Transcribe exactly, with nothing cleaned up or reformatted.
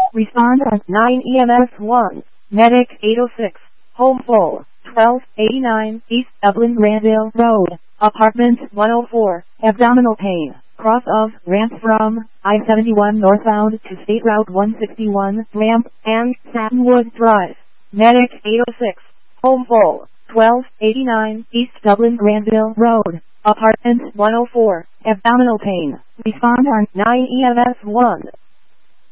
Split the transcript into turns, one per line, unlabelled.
Respond on nine E M S one. Medic eight oh six. Home full. twelve eighty-nine East Dublin Randale Road. Apartment one oh four. Abdominal pain. Cross of ramp from I seventy-one northbound to State Route one sixty-one ramp and Satinwood Drive. Medic eight oh six. Home full. twelve eighty-nine East Dublin Randale Road. Apartment one oh four. Abdominal pain. Respond on nine E M S one.